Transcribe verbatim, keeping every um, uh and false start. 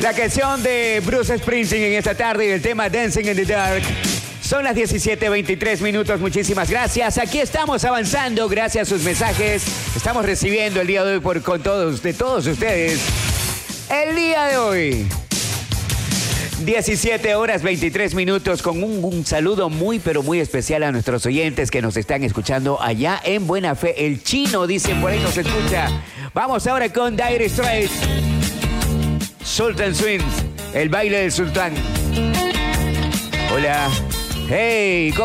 La canción de Bruce Springsteen en esta tarde y el tema Dancing in the Dark. Son las diecisiete veintitrés minutos. Muchísimas gracias. Aquí estamos avanzando gracias a sus mensajes. Estamos recibiendo el día de hoy por, con todos, de todos ustedes. El día de hoy. diecisiete horas veintitrés minutos con un, un saludo muy pero muy especial a nuestros oyentes que nos están escuchando allá en Buena Fe. El chino, dicen por ahí, nos escucha. Vamos ahora con Dire Straits. Sultan Swings, el baile del sultán. Hola. Hey, ¿cómo